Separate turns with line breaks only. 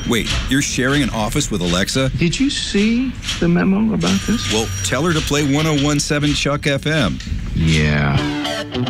Wait, you're sharing an office with Alexa?
Did you see the memo about this?
Well, tell her to play 101.7 Chuck FM.
Yeah.